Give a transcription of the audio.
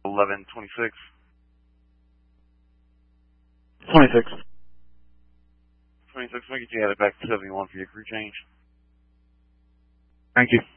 1126. 26. 26, I'll get you headed back to 71 for your crew change. Thank you.